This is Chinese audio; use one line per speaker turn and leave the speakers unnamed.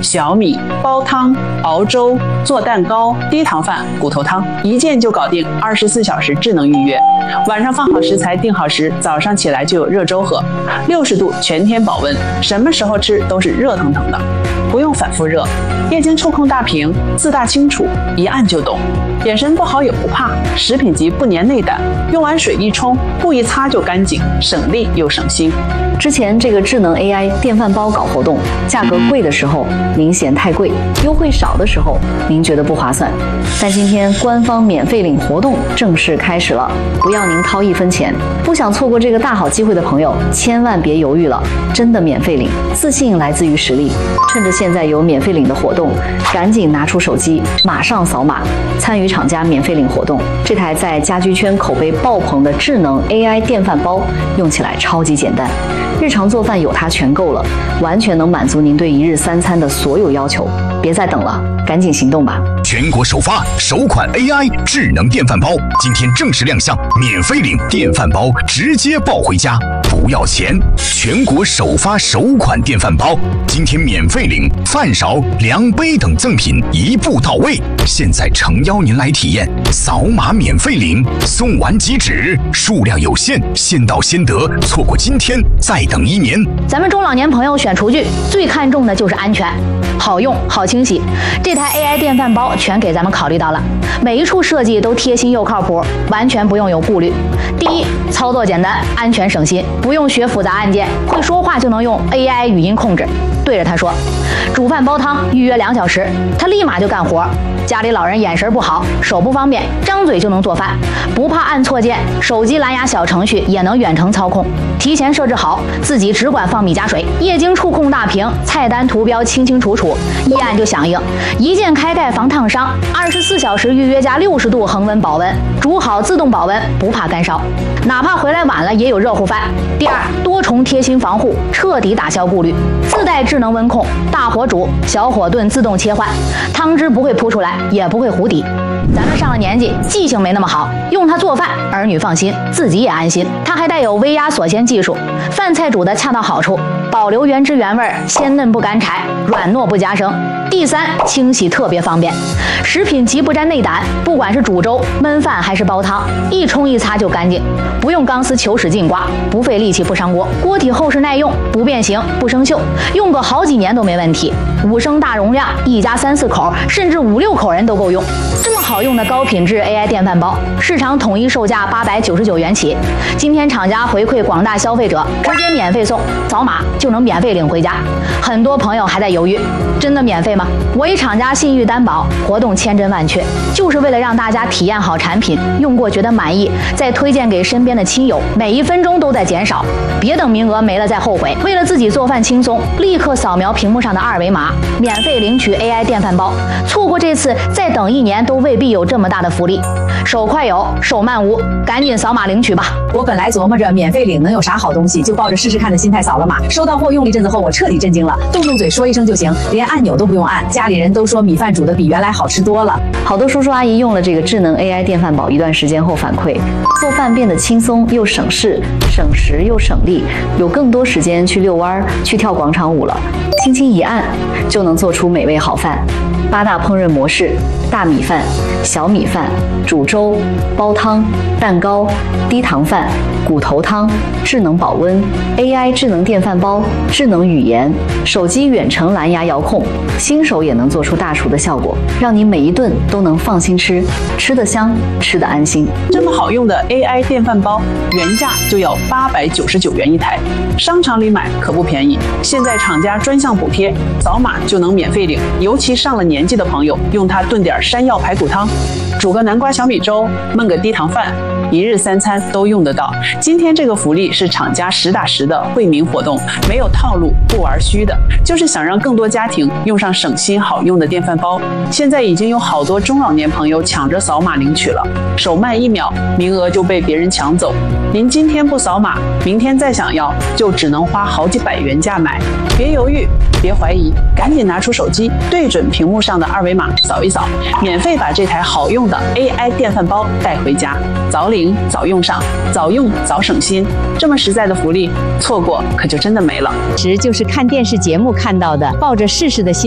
小米、煲汤、熬粥、做蛋糕、低糖饭、骨头汤，一键就搞定，24小时智能预约。晚上放好食材，定好时，早上起来就有热粥喝，60度全天保温，什么时候吃都是热腾腾的，不用反复热。液晶触控大屏，自大清楚，一按就懂。眼神不好也不怕，食品级不粘内胆，用完水一冲，布一擦就干净，省力又省心。
之前这个智能 AI 电饭煲搞活动，价格贵的时候您嫌太贵，优惠少的时候您觉得不划算。但今天官方免费领活动正式开始了，不要您掏1分钱。不想错过这个大好机会的朋友，千万别犹豫了，真的免费领，自信来自于实力。趁着现在有免费领的活动，赶紧拿出手机，马上扫码参与厂家免费领活动。这台在家居圈口碑爆棚的智能 AI 电饭煲，用起来超级简单，日常做饭有它全够了，完全能满足您对1日3餐的所有要求。别再等了，赶紧行动吧！
全国首发首款 AI 智能电饭煲，今天正式亮相，免费领电饭煲直接抱回家，不要钱。全国首发首款电饭煲，今天免费领饭勺、量杯等赠品一步到位。现在诚邀您来体验，扫码免费领，送完即止，数量有限，先到先得，错过今天再等1年。
咱们中老年朋友选厨具最看重的就是安全，好用好清洗。这台 AI 电饭煲全给咱们考虑到了，每一处设计都贴心又靠谱，完全不用有顾虑。第一，操作简单，安全省心，不用学复杂按键，会说话就能用 AI 语音控制，对着它说煮饭煲汤预约2小时，它立马就干活。家里老人眼神不好，手不方便，张嘴就能做饭，不怕按错键，手机蓝牙小程序也能远程操控，提前设置好，自己只管放米加水，液晶触控大屏，菜单图标清清楚楚，一按就响应，一键开盖防烫伤，24小时预约加60度恒温保温，煮好自动保温，不怕干烧，哪怕回来晚了也有热乎饭。第二，多重贴心防护，彻底打消顾虑，自带智能温控，大火煮小火炖自动切换，汤汁不会扑出来，也不会糊底。咱们上了年纪，记性没那么好，用它做饭，儿女放心，自己也安心。它还带有微压锁鲜技术，饭菜煮得恰到好处，保留原汁原味，鲜嫩不干柴，软糯不夹生。第三，清洗特别方便，食品级不沾内胆，不管是煮粥、焖饭还是煲汤，一冲一擦就干净，不用钢丝球使劲刮，不费力气不伤锅，锅体厚实耐用，不变形不生锈，用个好几年都没问题。5升大容量，一家3、4口，甚至5、6口人都够用。这么好用的高品质 AI 电饭煲，市场统一售价899元起。今天厂家回馈广大消费者，直接免费送，扫码就能免费领回家。很多朋友还在犹豫，真的免费吗？我以厂家信誉担保，活动千真万确，就是为了让大家体验好产品，用过觉得满意，再推荐给身边的亲友，每1分钟都在减少，别等名额没了再后悔。为了自己做饭轻松，立刻扫描屏幕上的2维码，免费领取 AI 电饭煲。错过这次，再等1年都未必有这么大的福利。手快有，手慢无，赶紧扫码领取吧。
我本来琢磨着免费领能有啥好东西，就抱着试试看的心态扫了码。收到货用了一阵子后，我彻底震惊了，动嘴说一声就行，连按钮都不用按。家里人都说米饭煮的比原来好吃多了。
好多叔叔阿姨用了这个智能 AI 电饭煲一段时间后反馈，做饭变得轻松又省事，省时又省力，有更多时间去遛弯、去跳广场舞了。轻轻一按就能做出美味好饭。8大烹饪模式：大米饭、小米饭、煮粥、煲汤、蛋糕、低糖饭、骨头汤、智能保温、AI 智能电饭煲、智能语言、手机远程蓝牙遥控，新手也能做出大厨的效果，让你每一顿都能放心吃，吃得香，吃得安心。
这么好用的 AI 电饭煲，原价就要899元一台，商场里买可不便宜。现在厂家专项补贴，扫码就能免费领。尤其上了年纪的朋友，用它炖点山药排骨汤，煮个南瓜小米粥，焖个低糖饭，1日3餐都用得到。今天这个福利是厂家实打实的惠民活动，没有套路，不玩虚的，就是想让更多家庭用上省心好用的电饭煲。现在已经有好多中老年朋友抢着扫码领取了，手慢1秒，名额就被别人抢走。您今天不扫码，明天再想要，就只能花好几百元价买。别犹豫，别怀疑，赶紧拿出手机，对准屏幕上的2维码扫一扫，免费把这台好用的 AI 电饭煲带回家。早领早用上，早用早省心，这么实在的福利，错过可就真的没了。
就是看电视节目看到的，抱着试试的心